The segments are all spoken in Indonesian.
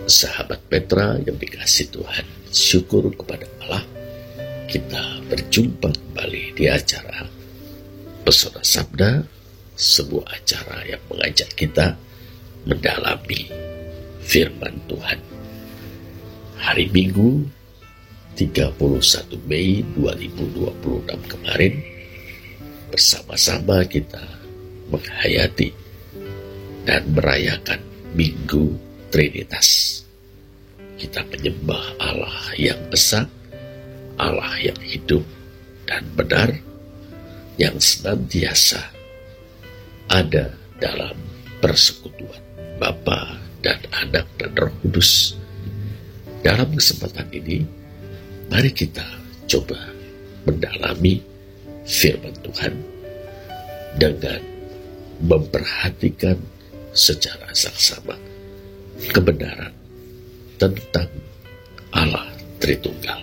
Sahabat Petra yang dikasihi Tuhan, syukur kepada Allah, kita berjumpa kembali di acara Pesona Sabda, sebuah acara yang mengajak kita mendalami firman Tuhan. Hari Minggu 31 Mei 2026 kemarin, bersama-sama kita menghayati dan merayakan Minggu Trinitas. Kita menyembah Allah yang esa, Allah yang hidup dan benar, yang senantiasa ada dalam persekutuan Bapa dan Anak dan Roh Kudus. Dalam kesempatan ini, mari kita coba mendalami firman Tuhan dengan memperhatikan secara saksama kebenaran tentang Allah Tritunggal.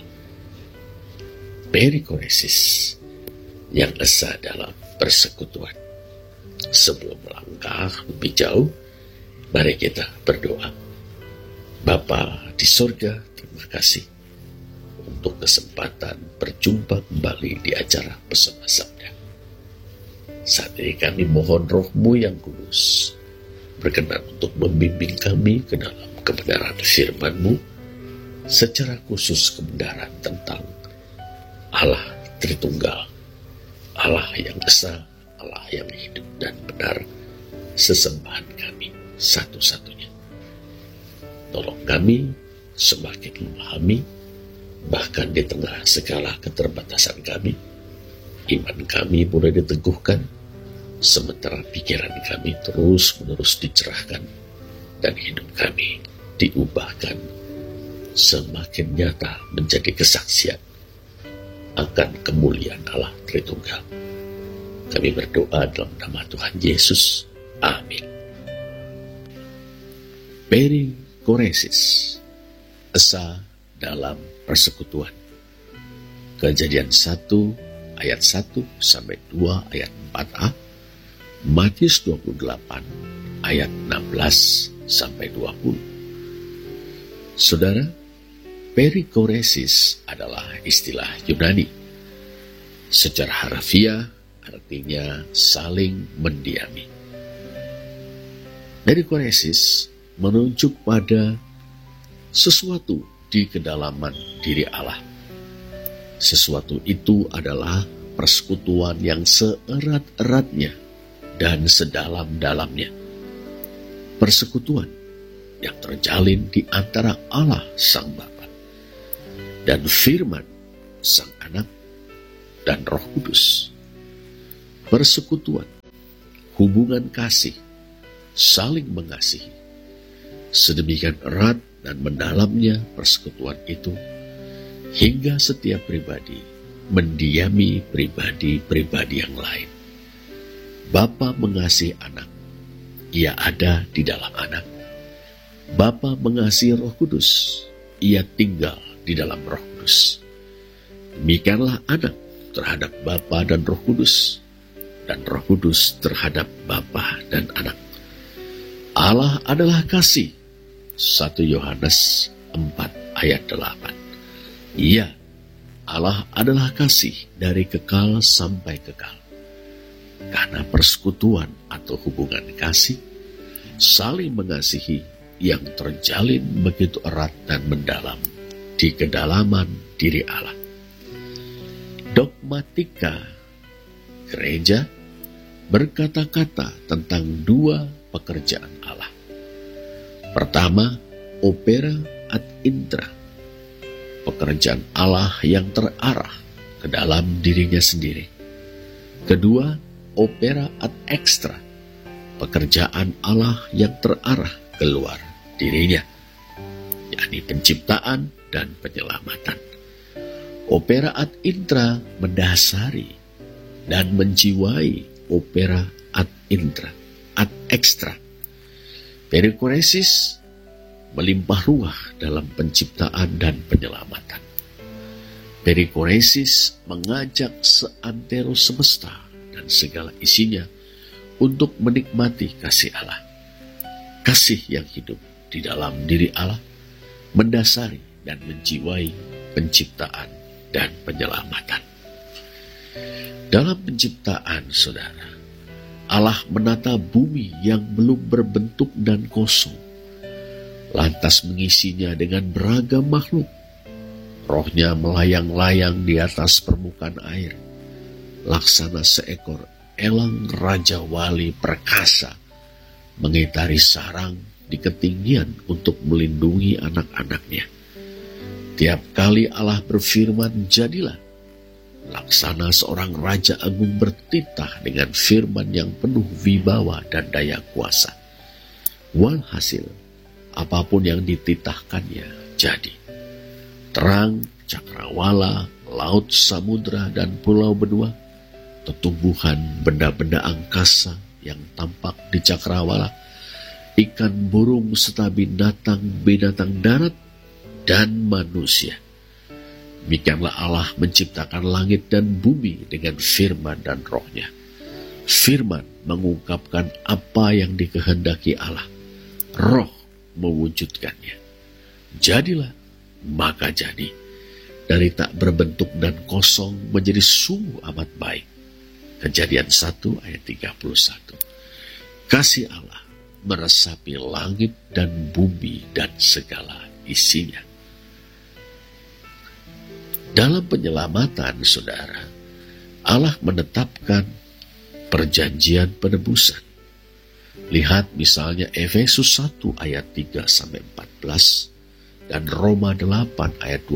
Perikoresis yang esa dalam persekutuan. Sebelum melangkah lebih jauh, mari kita berdoa. Bapa di sorga, terima kasih untuk kesempatan berjumpa kembali di acara Pesona Sabda. Saat ini kami mohon Roh-Mu yang kudus berkenan untuk membimbing kami ke dalam kebenaran firman-Mu, secara khusus kebenaran tentang Allah Tritunggal, Allah yang esa, Allah yang hidup dan benar, sesembahan kami satu-satunya. Tolong kami semakin memahami, bahkan di tengah segala keterbatasan kami, iman kami mulai diteguhkan, sementara pikiran kami terus-menerus dicerahkan dan hidup kami diubahkan semakin nyata menjadi kesaksian akan kemuliaan Allah Tritunggal. Kami berdoa dalam nama Tuhan Yesus. Amin. Perikoresis, esa dalam persekutuan. Kejadian 1 ayat 1 sampai 2 ayat 4a, Matius 28 ayat 16 sampai 20. Saudara, perikoresis adalah istilah Yunani. Secara harfiah artinya saling mendiami. Perikoresis menunjuk pada sesuatu di kedalaman diri Allah. Sesuatu itu adalah persekutuan yang seerat-eratnya dan sedalam-dalamnya. Persekutuan yang terjalin di antara Allah Sang Bapa dan Firman Sang Anak dan Roh Kudus. Persekutuan, hubungan kasih, saling mengasihi. Sedemikian erat dan mendalamnya persekutuan itu, hingga setiap pribadi mendiami pribadi-pribadi yang lain. Bapa mengasihi anak, ia ada di dalam anak. Bapa mengasihi Roh Kudus, ia tinggal di dalam Roh Kudus. Demikianlah anak terhadap Bapa dan Roh Kudus, dan Roh Kudus terhadap Bapa dan anak. Allah adalah kasih. 1 Yohanes 4 ayat 8. Iya, Allah adalah kasih dari kekal sampai kekal. Karena persekutuan atau hubungan kasih, saling mengasihi yang terjalin begitu erat dan mendalam di kedalaman diri Allah. Dogmatika gereja berkata-kata tentang dua pekerjaan Allah. Pertama, opera ad intra, pekerjaan Allah yang terarah ke dalam dirinya sendiri. Kedua, opera ad extra, pekerjaan Allah yang terarah keluar dirinya, yakni penciptaan dan penyelamatan. Opera ad intra mendasari dan menjiwai opera ad intra, ad extra. Perikoresis melimpah ruah dalam penciptaan dan penyelamatan. Perikoresis mengajak seantero semesta dan segala isinya untuk menikmati kasih Allah. Kasih yang hidup di dalam diri Allah mendasari dan menjiwai penciptaan dan penyelamatan. Dalam penciptaan, saudara, Allah menata bumi yang belum berbentuk dan kosong, lantas mengisinya dengan beragam makhluk. Rohnya melayang-layang di atas permukaan air, laksana seekor elang raja wali perkasa mengitari sarang di ketinggian untuk melindungi anak-anaknya. Tiap kali Allah berfirman, jadilah, laksana seorang raja agung bertitah dengan firman yang penuh wibawa dan daya kuasa. Walhasil, apapun yang dititahkannya jadi. Terang, cakrawala, laut, samudra, dan pulau benua, tumbuhan, benda-benda angkasa yang tampak di cakrawala, ikan, burung, serta binatang darat, dan manusia. Demikianlah Allah menciptakan langit dan bumi dengan firman dan rohnya. Firman mengungkapkan apa yang dikehendaki Allah. Roh mewujudkannya. Jadilah, maka jadi. Dari tak berbentuk dan kosong menjadi sungguh amat baik. Kejadian 1 ayat 31. Kasih Allah meresapi langit dan bumi dan segala isinya. Dalam penyelamatan, saudara, Allah menetapkan perjanjian penebusan. Lihat misalnya Efesus 1 ayat 3-14 dan Roma 8 ayat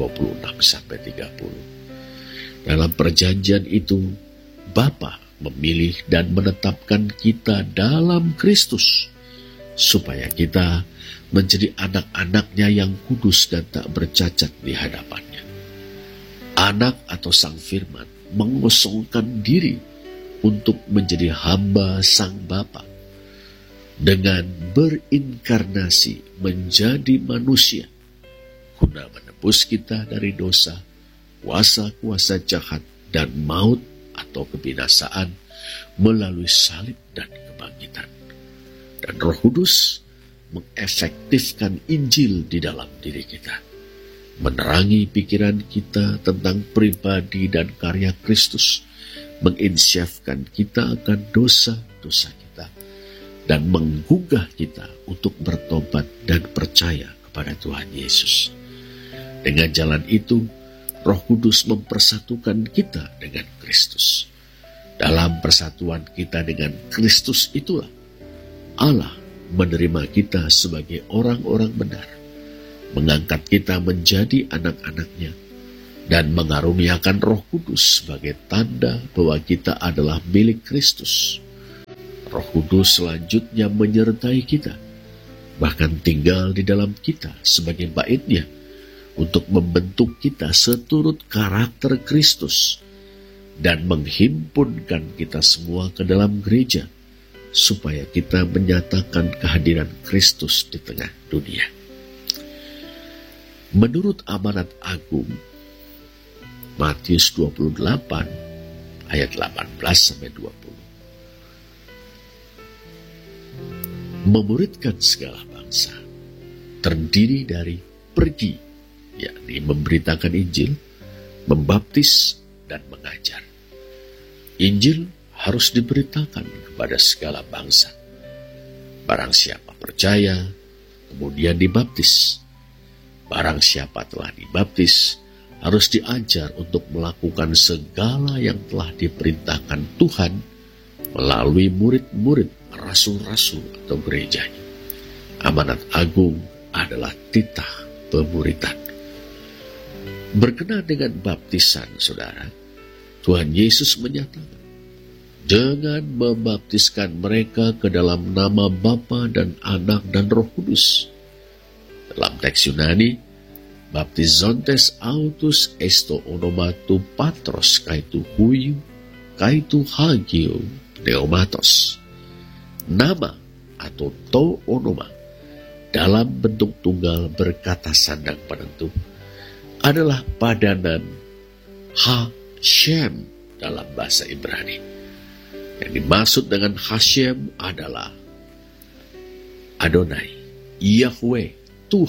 26-30. Dalam perjanjian itu, Bapa memilih dan menetapkan kita dalam Kristus, supaya kita menjadi anak-anaknya yang kudus dan tak bercacat di hadapannya. Anak atau sang firman mengosongkan diri untuk menjadi hamba sang Bapa dengan berinkarnasi menjadi manusia, guna menebus kita dari dosa, kuasa-kuasa jahat, dan maut atau kebinasaan melalui salib dan kebangkitan. Dan Roh Kudus mengefektifkan Injil di dalam diri kita, menerangi pikiran kita tentang pribadi dan karya Kristus, menginsyafkan kita akan dosa-dosa kita, dan menggugah kita untuk bertobat dan percaya kepada Tuhan Yesus. Dengan jalan itu, Roh Kudus mempersatukan kita dengan Kristus. Dalam persatuan kita dengan Kristus itulah Allah menerima kita sebagai orang-orang benar, mengangkat kita menjadi anak-anaknya, dan mengaruniakan Roh Kudus sebagai tanda bahwa kita adalah milik Kristus. Roh Kudus selanjutnya menyertai kita, bahkan tinggal di dalam kita sebagai bait-Nya, untuk membentuk kita seturut karakter Kristus dan menghimpunkan kita semua ke dalam gereja, supaya kita menyatakan kehadiran Kristus di tengah dunia. Menurut amanat agung, Matius 28 ayat 18-20. Memuridkan segala bangsa terdiri dari pergi, yakni memberitakan Injil, membaptis, dan mengajar. Injil harus diberitakan kepada segala bangsa. Barang siapa percaya, kemudian dibaptis. Barang siapa telah dibaptis, harus diajar untuk melakukan segala yang telah diperintahkan Tuhan melalui murid-murid, rasul-rasul atau gerejanya. Amanat agung adalah titah pemuridan. Berkenaan dengan baptisan, saudara, Tuhan Yesus menyatakan, dengan membaptiskan mereka ke dalam nama Bapa dan Anak dan Roh Kudus. Dalam teks Yunani, baptizontes autus esto onomatou patros kaitu huiu, kaitu hagio pneumatos. Nama atau to onoma dalam bentuk tunggal berkata sandang penentu adalah padanan Hashem dalam bahasa Ibrani. Yang dimaksud dengan Hashem adalah Adonai, Yahweh, Tuhan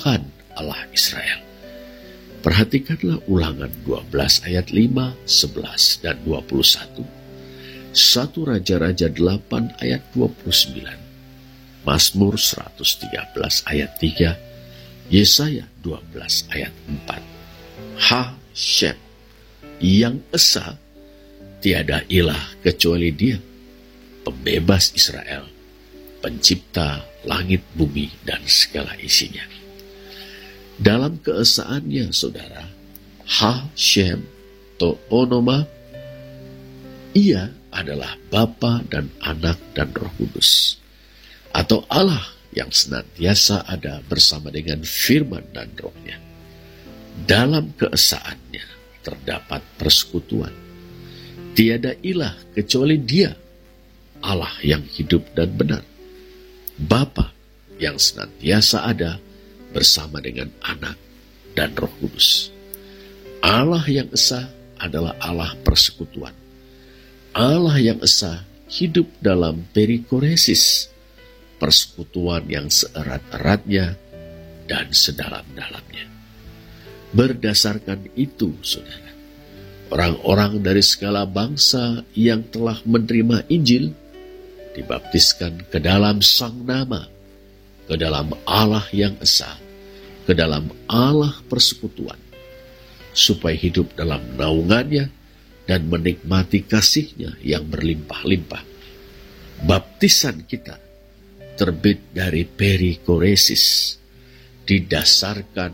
Allah Israel. Perhatikanlah Ulangan 12 ayat 5, 11, dan 21. 1 Raja-Raja 8 ayat 29. Mazmur 113 ayat 3. Yesaya 12 ayat 4. Ha-Shem, yang esa, tiada ilah kecuali Dia, pembebas Israel, pencipta langit, bumi, dan segala isinya. Dalam keesaannya, saudara, Ha-Shem To'onoma, Ia adalah Bapa dan Anak dan Roh Kudus, atau Allah yang senantiasa ada bersama dengan firman dan rohnya. Dalam keesaannya terdapat persekutuan. Tiada ilah kecuali Dia, Allah yang hidup dan benar, Bapa yang senantiasa ada bersama dengan Anak dan Roh Kudus. Allah yang esa adalah Allah persekutuan. Allah yang esa hidup dalam perikoresis, persekutuan yang seerat-eratnya dan sedalam-dalamnya. Berdasarkan itu, saudara, orang-orang dari segala bangsa yang telah menerima Injil dibaptiskan ke dalam Sang Nama, ke dalam Allah yang esa, ke dalam Allah persekutuan, supaya hidup dalam naungannya dan menikmati kasih-Nya yang berlimpah-limpah. Baptisan kita terbit dari perikoresis, didasarkan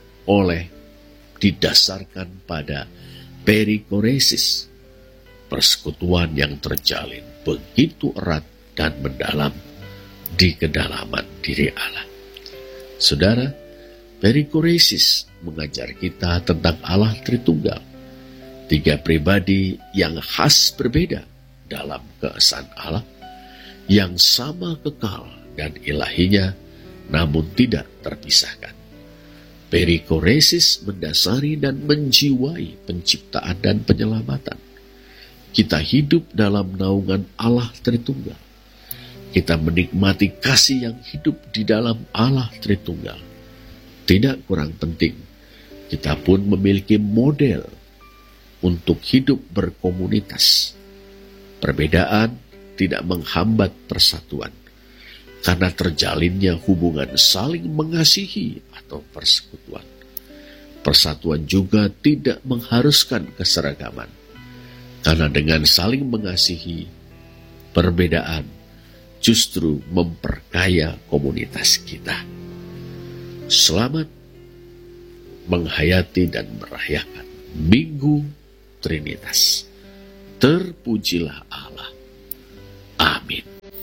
pada perikoresis, persekutuan yang terjalin begitu erat dan mendalam di kedalaman diri Allah. Saudara, perikoresis mengajar kita tentang Allah Tritunggal, tiga pribadi yang khas berbeda dalam keesaan Allah, yang sama kekal dan ilahinya, namun tidak terpisahkan. Perikoresis mendasari dan menjiwai penciptaan dan penyelamatan. Kita hidup dalam naungan Allah Tritunggal. Kita menikmati kasih yang hidup di dalam Allah Tritunggal. Tidak kurang penting, kita pun memiliki model untuk hidup berkomunitas. Perbedaan tidak menghambat persatuan, karena terjalinnya hubungan saling mengasihi atau persekutuan. Persatuan juga tidak mengharuskan keseragaman, karena dengan saling mengasihi, perbedaan justru memperkaya komunitas kita. Selamat menghayati dan merayakan Minggu Trinitas. Terpujilah Allah. Amin.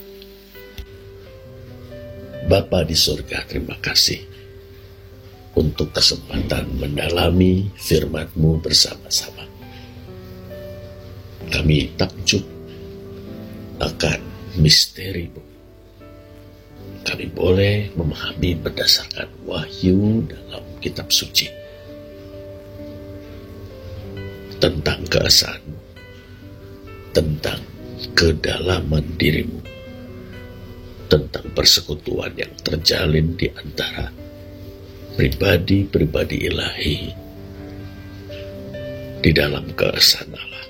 Bapa di surga, terima kasih untuk kesempatan mendalami firman-Mu bersama-sama. Kami takjub akan misteri-Mu. Kami boleh memahami berdasarkan wahyu dalam kitab suci tentang keesaan-Mu, tentang kedalaman diri-Mu, tentang persekutuan yang terjalin di antara pribadi-pribadi ilahi di dalam keesaan Allah.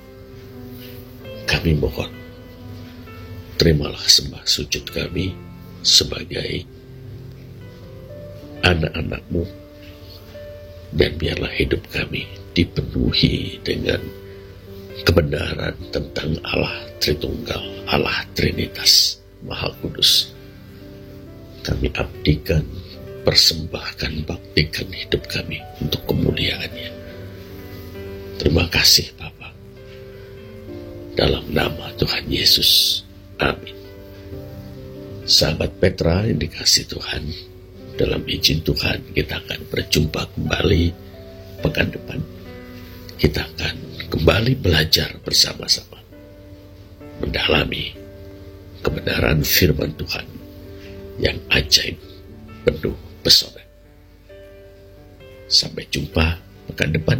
Kami mohon, terimalah sembah sujud kami sebagai anak-anak-Mu, dan biarlah hidup kami dipenuhi dengan kebenaran tentang Allah Tritunggal, Allah Trinitas, Maha Kudus. Kami abdikan, persembahkan, baktikan hidup kami untuk kemuliaan-Nya. Terima kasih Bapa. Dalam nama Tuhan Yesus. Amin. Sahabat Petra yang dikasihi Tuhan, dalam izin Tuhan kita akan berjumpa kembali pekan depan. Kita akan kembali belajar bersama-sama, mendalami kebenaran firman Tuhan yang ajaib, penuh pesona. Sampai jumpa pekan depan.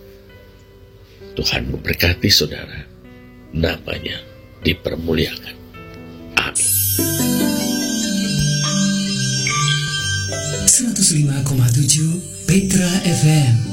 Tuhan memberkati saudara, namanya dipermuliakan. Amin. 105,7 Petra FM.